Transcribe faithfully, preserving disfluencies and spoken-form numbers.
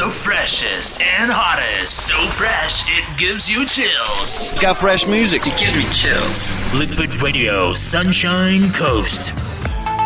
The freshest and hottest. So fresh, it gives you chills. It's got fresh music. It gives me chills. Liquid Radio, Sunshine Coast.